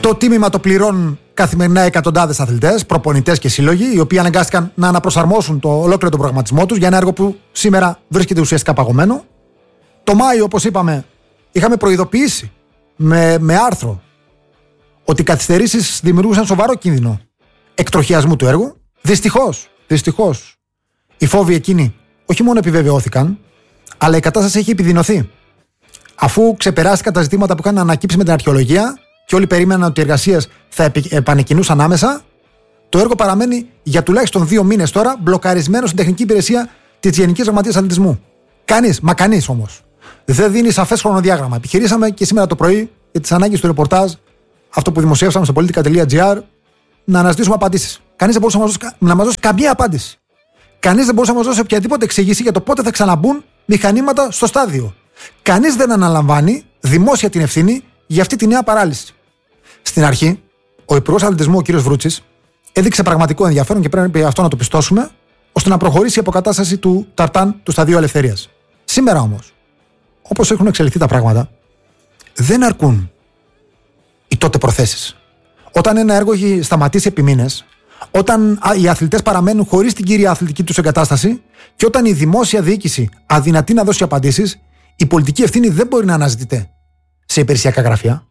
Το τίμημα το πληρώνουν καθημερινά εκατοντάδες αθλητές, προπονητές και σύλλογοι, οι οποίοι αναγκάστηκαν να αναπροσαρμόσουν το ολόκληρο τον προγραμματισμό τους για ένα έργο που σήμερα βρίσκεται ουσιαστικά παγωμένο. Το Μάιο, όπως είπαμε, είχαμε προειδοποιήσει με άρθρο ότι οι καθυστερήσεις δημιουργούσαν σοβαρό κίνδυνο εκτροχιασμού του έργου. Δυστυχώς, οι φόβοι εκείνοι όχι μόνο επιβεβαιώθηκαν, αλλά η κατάσταση έχει επιδεινωθεί. Αφού ξεπεράστηκαν τα ζητήματα που είχαν ανακύψει με την αρχαιολογία και όλοι περίμεναν ότι οι εργασίες θα επανεκκινούσαν άμεσα, το έργο παραμένει για τουλάχιστον 2 μήνες τώρα μπλοκαρισμένο στην τεχνική υπηρεσία της Γενικής Γραμματείας Αθλητισμού. Κανείς όμως δεν δίνει σαφές χρονοδιάγραμμα. Επιχειρήσαμε και σήμερα το πρωί για τις ανάγκες του ρεπορτάζ, αυτό που δημοσιεύσαμε στο politica.gr, να αναζητήσουμε απαντήσεις. Κανείς δεν μπορούσε να μας δώσει καμία απάντηση. Κανείς δεν μπορούσε να μας δώσει οποιαδήποτε εξήγηση για το πότε θα ξαναμπούν μηχανήματα στο στάδιο. Κανείς δεν αναλαμβάνει δημόσια την ευθύνη για αυτή τη νέα παράλυση. Στην αρχή, ο Υπουργός Αθλητισμού, ο κ. Βρούτσης, έδειξε πραγματικό ενδιαφέρον και πρέπει αυτό να το πιστώσουμε, ώστε να προχωρήσει η αποκατάσταση του ταρτάν του Σταδίου Ελευθερίας. Σήμερα όμως, όπως έχουν εξελιχθεί τα πράγματα, δεν αρκούν οι τότε προθέσεις. Όταν ένα έργο έχει σταματήσει επί μήνες, όταν οι αθλητές παραμένουν χωρίς την κύρια αθλητική τους εγκατάσταση και όταν η δημόσια διοίκηση αδυνατεί να δώσει απαντήσεις, η πολιτική ευθύνη δεν μπορεί να αναζητείται σε υπηρεσιακά γραφεία.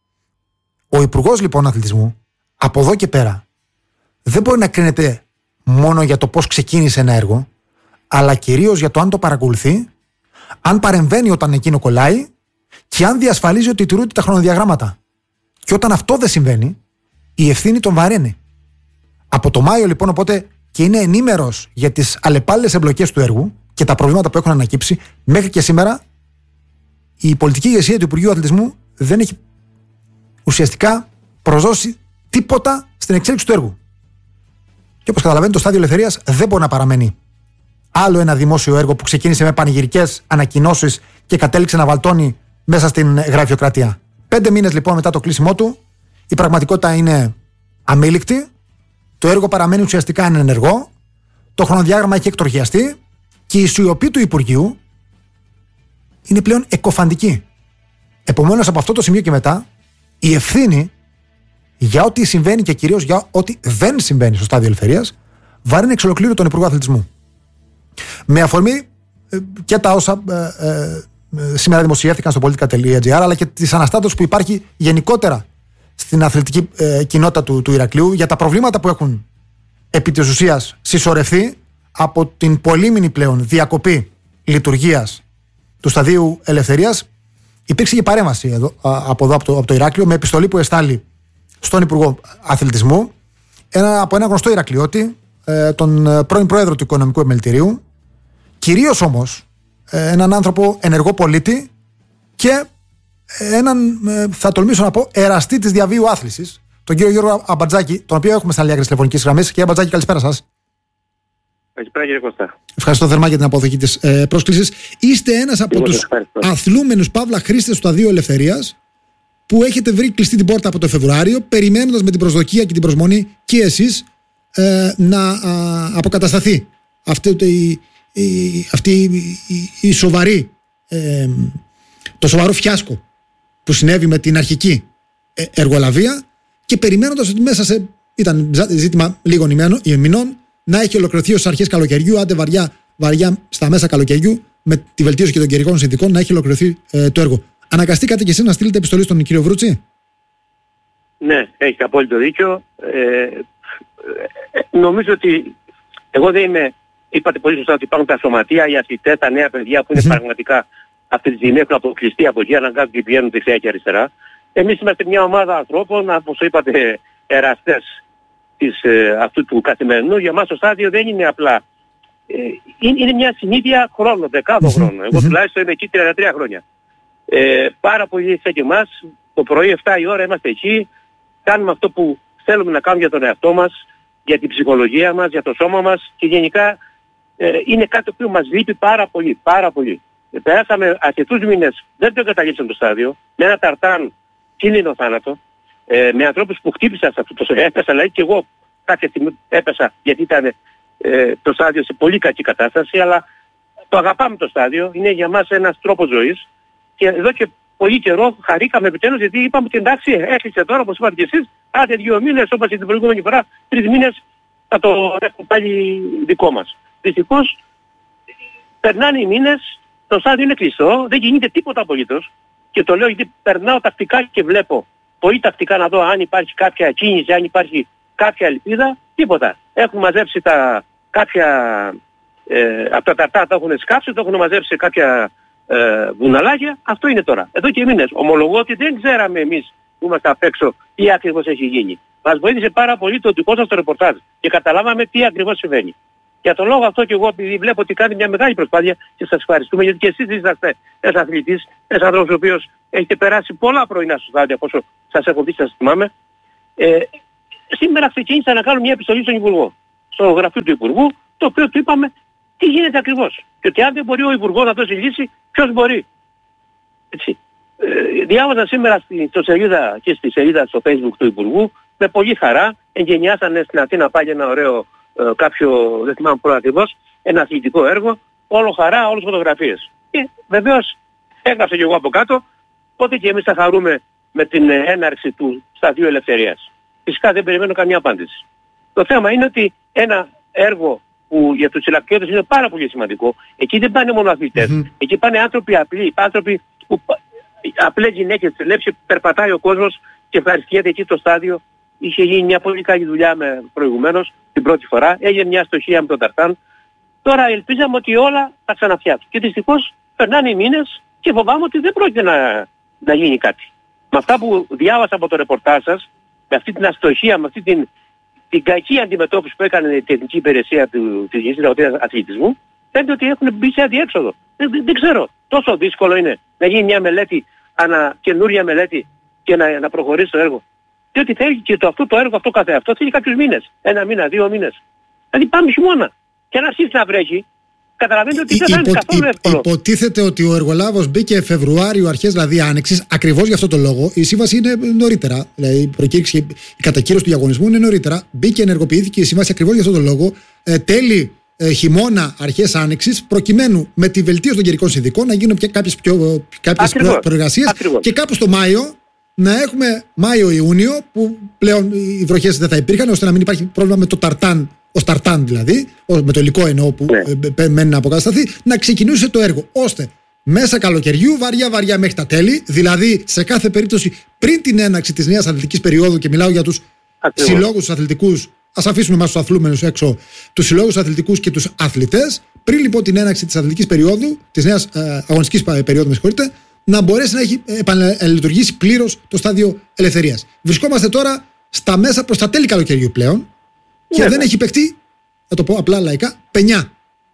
Ο Υπουργός λοιπόν Αθλητισμού, από εδώ και πέρα, δεν μπορεί να κρίνεται μόνο για το πώς ξεκίνησε ένα έργο, αλλά κυρίως για το αν το παρακολουθεί, αν παρεμβαίνει όταν εκείνο κολλάει και αν διασφαλίζει ότι τηρούνται τα χρονοδιαγράμματα. Και όταν αυτό δεν συμβαίνει, η ευθύνη τον βαραίνει. Από το Μάιο λοιπόν, οπότε, και είναι ενήμερος για τις αλλεπάλληλες εμπλοκές του έργου και τα προβλήματα που έχουν ανακύψει, μέχρι και σήμερα η πολιτική ηγεσία του Υπουργείου Αθλητισμού δεν έχει ουσιαστικά προσδώσει τίποτα στην εξέλιξη του έργου. Και όπως καταλαβαίνετε, το Στάδιο Ελευθερίας δεν μπορεί να παραμένει άλλο ένα δημόσιο έργο που ξεκίνησε με πανηγυρικές ανακοινώσεις και κατέληξε να βαλτώνει μέσα στην γραφειοκρατία. 5 μήνες λοιπόν μετά το κλείσιμό του, η πραγματικότητα είναι αμήλικτη, το έργο παραμένει ουσιαστικά ανενεργό, το χρονοδιάγραμμα έχει εκτροχιαστεί και η σιωπή του Υπουργείου είναι πλέον εκκοφαντική. Επομένως, από αυτό το σημείο και μετά, η ευθύνη για ό,τι συμβαίνει και κυρίως για ό,τι δεν συμβαίνει στο Στάδιο Ελευθερίας βαρύνει εξ ολοκλήρου τον Υπουργό Αθλητισμού. Με αφορμή και τα όσα σήμερα δημοσιεύτηκαν στο politica.gr, αλλά και τις αναστάτωσης που υπάρχει γενικότερα στην αθλητική κοινότητα του Ηρακλείου για τα προβλήματα που έχουν επί της ουσίας συσσωρευτεί από την πολύμηνη πλέον διακοπή λειτουργίας του Σταδίου Ελευθερίας, υπήρξε και παρέμβαση εδώ, από το Ηράκλειο με επιστολή που εστάλει στον Υπουργό Αθλητισμού από ένα γνωστό Ηρακλειώτη, τον πρώην πρόεδρο του Οικονομικού Επιμελητηρίου, κυρίως όμως έναν άνθρωπο ενεργό πολίτη και έναν, θα τολμήσω να πω, εραστή της διαβίου άθλησης, τον κύριο Γιώργο Αμπατζάκη, τον οποίο έχουμε στα άλλη άκρη της τηλεφωνικής γραμμής. Κύριε Αμπατζάκη, καλησπέρα σας. Καλησπέρα κύριε Κώστα. Ευχαριστώ θερμά για την αποδοχή της πρόσκλησης. Είστε ένας από τους αθλούμενους παύλα χρήστες του Σταδίου Ελευθερίας που έχετε βρει κλειστή την πόρτα από το Φεβρουάριο, περιμένοντας με την προσδοκία και την προσμονή και εσείς να αποκατασταθεί αυτή η σοβαρή, το σοβαρό φιάσκο που συνέβη με την αρχική εργολαβία και περιμένοντας ότι μέσα σε, ήταν ζήτημα λίγων μηνών, να έχει ολοκληρωθεί ως αρχές καλοκαιριού, άντε βαριά στα μέσα καλοκαιριού, με τη βελτίωση και των καιρικών συνθηκών, να έχει ολοκληρωθεί το έργο. Αναγκαστήκατε και εσείς να στείλετε επιστολή στον κύριο Βρούτση? Ναι, έχετε απόλυτο δίκιο. Νομίζω ότι εγώ δεν είμαι, είπατε πολύ σωστά ότι υπάρχουν τα σωματεία, οι αθλητές, τα νέα παιδιά που είναι πραγματικά αυτή τη στιγμή έχουν αποκλειστεί από εκεί, αναγκάζονται και πηγαίνουν δεξιά και αριστερά. Εμείς είμαστε μια ομάδα ανθρώπων, όπως είπατε, εραστές αυτού του καθημερινού. Για μας το στάδιο δεν είναι απλά. Είναι μια συνήθεια χρόνων, δεκάδων χρόνων. Εγώ τουλάχιστον είμαι εκεί 33 χρόνια. Πάρα πολύ σαν και εμάς, το πρωί 7 η ώρα είμαστε εκεί, κάνουμε αυτό που θέλουμε να κάνουμε για τον εαυτό μας, για την ψυχολογία μας, για το σώμα μας και γενικά είναι κάτι που μας λείπει πάρα πολύ, πάρα πολύ. Περάσαμε αρκετούς μήνες, δεν το εγκαταλείψαμε το στάδιο, με ένα ταρτάν κίνδυνο θάνατο, με ανθρώπους που χτύπησαν σε αυτό το στάδιο, έπεσα, δηλαδή και εγώ κάποια στιγμή έπεσα γιατί ήταν το στάδιο σε πολύ κακή κατάσταση, αλλά το αγαπάμε το στάδιο, είναι για μας ένας τρόπος ζωής και εδώ και πολύ καιρό χαρήκαμε επιτέλους, γιατί είπαμε ότι εντάξει, έκλεισε τώρα όπως είπατε και εσείς, άντε 2 μήνες, όπως την προηγούμενη φορά, 3 μήνες θα το έχουμε πάλι δικό μας. Δυστυχώς περνάνε οι μήνες, το στάδιο είναι κλειστό, δεν γίνεται τίποτα απολύτως, και το λέω γιατί περνάω τακτικά και βλέπω πολύ τακτικά να δω αν υπάρχει κάποια κίνηση, αν υπάρχει κάποια ελπίδα, τίποτα. Έχουν μαζέψει κάποια από τα ταρτά, τα έχουν σκάψει, το έχουν μαζέψει σε κάποια βουναλάκια. Αυτό είναι τώρα. Εδώ και μήνες. Ομολογώ ότι δεν ξέραμε εμείς που είμαστε απ' έξω τι ακριβώς έχει γίνει. Μας βοήθησε πάρα πολύ το δικό σας το ρεπορτάζ και καταλάβαμε τι ακριβώς συμβαίνει. Για τον λόγο αυτό και εγώ, επειδή βλέπω ότι κάνει μια μεγάλη προσπάθεια και σας ευχαριστούμε, γιατί και εσείς είσαστε ένας αθλητής, ένας άνθρωπος ο οποίος έχετε περάσει πολλά πρωινά στο στάδιο, όσο σας έχω δει, σας θυμάμαι. Σήμερα ξεκίνησα να κάνω μια επιστολή στον Υπουργό, στο γραφείο του Υπουργού, το οποίο του είπαμε τι γίνεται ακριβώς. Και ότι αν δεν μπορεί ο Υπουργός να δώσει λύση, ποιος μπορεί. Έτσι. Διάβαζα σήμερα στη σελίδα και στη σελίδα στο Facebook του Υπουργού, με πολύ χαρά εγκαινιάσανε στην Αθήνα πάλι ένα ωραίο κάποιο, δεν θυμάμαι πού ακριβώς, ένα αθλητικό έργο, όλο χαρά, όλες φωτογραφίες. Και βεβαίως έγραψα και εγώ από κάτω, ότι και εμείς θα χαρούμε με την έναρξη του σταδίου ελευθερίας. Φυσικά δεν περιμένω καμία απάντηση. Το θέμα είναι ότι ένα έργο που για τους ηλακτιώτες είναι πάρα πολύ σημαντικό, εκεί δεν πάνε μόνο αθλητές, εκεί πάνε άνθρωποι απλοί, άνθρωποι που απλές γυναίκες, περπατάει ο κόσμος και ευχαριστιέται εκεί στο στάδιο. Είχε γίνει μια πολύ καλή δουλειά προηγουμένως, την πρώτη φορά, έγινε μια αστοχία με τον Ταρτάν. Τώρα ελπίζαμε ότι όλα θα ξαναφτιάξουν. Και δυστυχώς περνάνε οι μήνες και φοβάμαι ότι δεν πρόκειται να γίνει κάτι. Με αυτά που διάβασα από το ρεπορτάζ σας, με αυτή την αστοχία, με αυτή την κακή αντιμετώπιση που έκανε η Τεχνική Υπηρεσία της Γενικής Γραμματείας Αθλητισμού, φαίνεται ότι έχουν μπει σε αδιέξοδο. Δεν ξέρω. Τόσο δύσκολο είναι να γίνει μια μελέτη, καινούρια μελέτη και να προχωρήσει το έργο. Διότι θέλει και αυτό το έργο αυτό καθεαυτό θέλει κάποιους μήνες. 1 μήνα, 2 μήνες. Δηλαδή πάμε χειμώνα. Και αν αρχίσει να βρέχει, καταλαβαίνετε ότι δεν θα είναι καθόλου εύκολο. Υποτίθεται ότι ο εργολάβος μπήκε Φεβρουάριο, αρχές δηλαδή Άνοιξης, ακριβώς για αυτό το λόγο. Η σύμβαση είναι νωρίτερα. Δηλαδή η προκήρυξη, η κατακύρωση του διαγωνισμού είναι νωρίτερα. Μπήκε, ενεργοποιήθηκε η σύμβαση ακριβώς για αυτό το λόγο. Τέλη χειμώνα, αρχές Άνοιξης, προκειμένου με τη βελτίωση των καιρικών συνθηκών να γίνουν κάποιες προεργασίες και κάπου στο Μάιο. Να έχουμε Μάιο-Ιούνιο που πλέον οι βροχές δεν θα υπήρχαν, ώστε να μην υπάρχει πρόβλημα με το ταρτάν, ως ταρτάν δηλαδή, με το υλικό εννοώ που μένει να αποκατασταθεί, να ξεκινούσε το έργο. Ώστε μέσα καλοκαιριού, βαριά μέχρι τα τέλη, δηλαδή σε κάθε περίπτωση πριν την έναρξη της νέας αθλητικής περίοδου, και μιλάω για τους συλλόγους αθλητικούς, ας αφήσουμε εμάς τους αθλούμενους έξω, τους συλλόγους αθλητικούς και τους αθλητές, πριν λοιπόν την έναρξη της αθλητικής περίοδου, της νέας αγωνιστικής περίοδου, με συγχωρείτε, να μπορέσει να έχει επαναλειτουργήσει πλήρως το στάδιο ελευθερίας. Βρισκόμαστε τώρα στα μέσα προς τα τέλη καλοκαιριού πλέον και δεν έχει παιχτεί, θα το πω απλά λαϊκά, πενιά.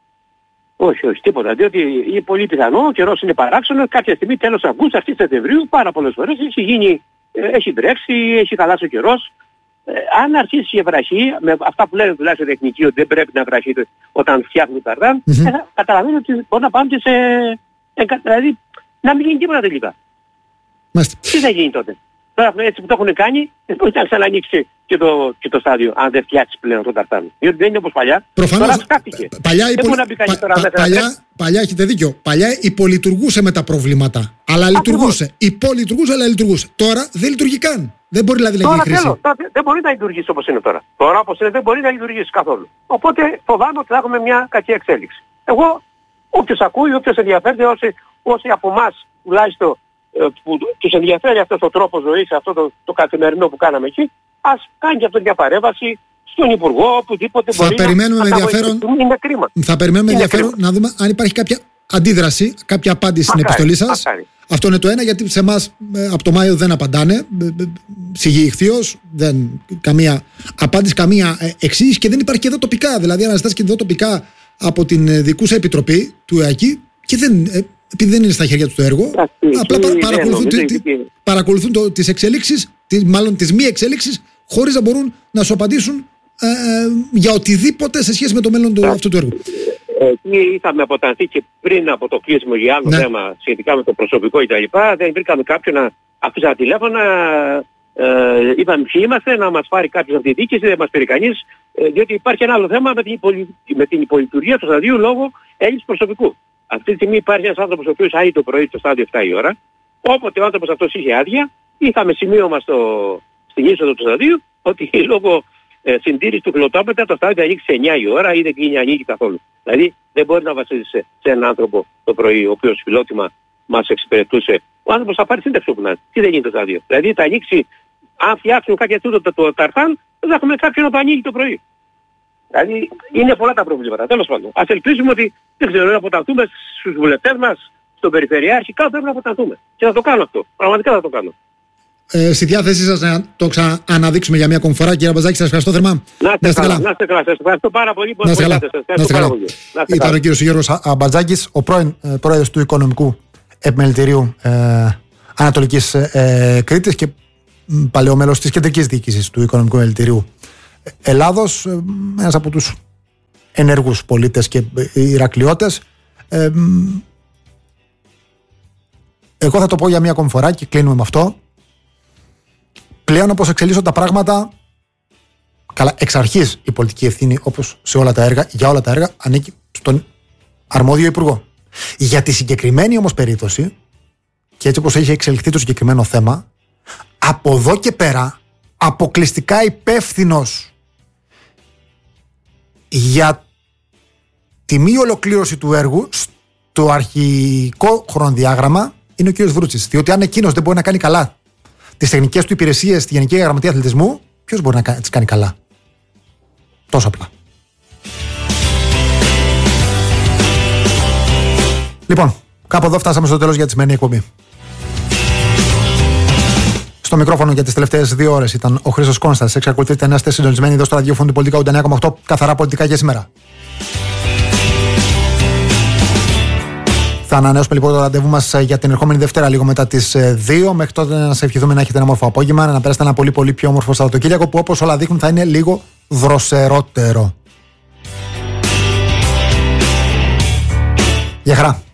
Όχι, τίποτα. Διότι είναι πολύ πιθανό, ο καιρός είναι παράξενο, κάποια στιγμή τέλος Αυγούστου, αρχές Σεπτεμβρίου, πάρα πολλές φορές έχει βρέξει, έχει χαλάσει ο καιρός. Αν αρχίσει η βραχή, με αυτά που λένε τουλάχιστον τεχνικοί ότι δεν πρέπει να βραχεί όταν φτιάχνουν το ταρτάν, καταλαβαίνω ότι μπορεί να πάμε και σε. Δηλαδή, να μην γίνει τίποτα τελικά. Τι θα γίνει τότε? Τώρα έτσι που το έχουν κάνει, δεν μπορεί να ξανανοίξει και το στάδιο, αν δεν φτιάξει πλέον τον ταρτάν. Διότι δεν είναι όπως παλιά. Προφανώς, τώρα σκάφτηκε. Παλιά έχετε δίκιο. Παλιά υπολειτουργούσε με τα προβλήματα. Αλλά λειτουργούσε. Υπολειτουργούσε, αλλά λειτουργούσε. Τώρα δεν λειτουργεί καν. Δεν μπορεί δηλαδή να γίνει χρήση. Δεν μπορεί να λειτουργήσει όπως είναι τώρα. Τώρα όπως είναι δεν μπορεί να λειτουργήσει καθόλου. Οπότε φοβάμαι ότι θα έχουμε μια κακή εξέλιξη. Εγώ, όποιος ακούει, όποιος ενδιαφέρεται, όσοι από εμάς τουλάχιστον που τους ενδιαφέρει αυτός ο τρόπος ζωής, αυτό το καθημερινό που κάναμε εκεί, ας κάνει και αυτό μια παρέμβαση στον Υπουργό, οπουδήποτε μπορεί να είναι κρίμα. Θα περιμένουμε με ενδιαφέρον να δούμε αν υπάρχει κάποια αντίδραση, κάποια απάντηση στην επιστολή σας. Αυτό είναι το ένα, γιατί σε εμάς από το Μάιο δεν απαντάνε. Σιγή ηχθείως, καμία απάντηση, καμία εξήγηση, και δεν υπάρχει και εδώ τοπικά. Δηλαδή, αναζητάς και εδώ τοπικά από την δικούσα επιτροπή του ΕΑΚΙ και επειδή δεν είναι στα χέρια του το έργο, απλά παρακολουθούν τις εξελίξεις, μάλλον τις μη εξελίξεις, χωρίς να μπορούν να σου απαντήσουν για οτιδήποτε σε σχέση με το μέλλον αυτού του έργου. Εκεί είχαμε αποτανθεί και πριν από το κλείσιμο για άλλο θέμα σχετικά με το προσωπικό κτλ. Δεν βρήκαμε κάποιον να αφήσαμε τηλέφωνα, είπαμε ποιοι είμαστε, να μας πάρει κάποιος από τη διοίκηση, δεν μας πήρε κανείς, διότι υπάρχει ένα άλλο θέμα με την υπολειτουργία του σταδίου λόγω έλλειψης προσωπικού. Αυτή τη στιγμή υπάρχει ένας άνθρωπος ο οποίος άγει το πρωί στο στάδιο 7 η ώρα Όποτε ο άνθρωπος αυτός είχε άδεια, είχαμε σημείωμα στην είσοδο του σταδίου ότι λόγω συντήρηση του χιλοτόπεδα το στάδιο ανοίξει σε 9 η ώρα ή δεν ανοίγει καθόλου. Δηλαδή δεν μπορεί να βασίζεσαι σε έναν άνθρωπο το πρωί, ο οποίος φιλότιμα μας εξυπηρετούσε. Ο άνθρωπος θα πάρει σύνταξη όπου να είναι. Τι δεν γίνεται το στάδιο. Δηλαδή θα ανοίξει, αν φτιάξουν κάποια τούτο το ταρχάν, δεν θα έχουμε κάποιον να το ανοίγει το πρωί. Δηλαδή είναι πολλά τα προβλήματα. Τέλος πάντων. Ας ελπίσουμε ότι δεν ξέρω, να αποτανθούμε στους βουλευτές μας, στον Περιφερειάρχη, κάπου πρέπει να αποτανθούμε. Και θα το κάνω αυτό. Πραγματικά θα το κάνω. Στη διάθεσή σας να το ξαναναδείξουμε για μια ακόμη φορά, κύριε Αμπατζάκη, σας ευχαριστώ θερμά. Να είστε καλά. Σας ευχαριστώ πάρα πολύ. Να είστε καλά. Ήταν ο κύριος Γιώργος Αμπατζάκης, ο πρώην πρόεδρος του Οικονομικού Επιμελητηρίου Ανατολικής Κρήτης και παλαιό μέλος της κεντρικής διοίκησης του Οικονομικού Επιμελητηρίου Ελλάδος, ένας από τους ενεργούς πολίτες και Ηρακλειώτες. Εγώ θα το πω για μία ακόμη φορά και κλείνουμε με αυτό. Πλέον, όπως εξελίσσονται τα πράγματα, καλά, εξ αρχής η πολιτική ευθύνη, όπως σε όλα τα έργα, για όλα τα έργα, ανήκει στον αρμόδιο υπουργό. Για τη συγκεκριμένη όμως περίπτωση, και έτσι όπως έχει εξελιχθεί το συγκεκριμένο θέμα, από εδώ και πέρα, αποκλειστικά υπεύθυνος για τη μη ολοκλήρωση του έργου στο αρχικό χρονοδιάγραμμα είναι ο κ. Βρούτσης. Διότι αν εκείνος δεν μπορεί να κάνει καλά τις τεχνικές του υπηρεσίες στη Γενική Γραμματεία Αθλητισμού, ποιος μπορεί να τις κάνει καλά? Τόσο απλά. Λοιπόν, κάπου εδώ φτάσαμε στο τέλος για τη σημερινή εκπομπή. Στο μικρόφωνο για τις τελευταίες 2 ώρες ήταν ο Χρήστος Κόνστας. Εξακολουθείτε να είστε συντονισμένοι εδώ στο ραδιόφωνο του Πολιτικά 89,8. Καθαρά πολιτικά για σήμερα. Θα ανανεώσουμε λοιπόν το ραντεβού μας για την ερχόμενη Δευτέρα, λίγο μετά τις 2. Μέχρι τότε να σας ευχηθούμε να έχετε ένα όμορφο απόγευμα, να περάσετε ένα πολύ πολύ πιο όμορφο Σαββατοκύριακο που, όπως όλα δείχνουν, θα είναι λίγο δροσερότερο. Γεια χαρά.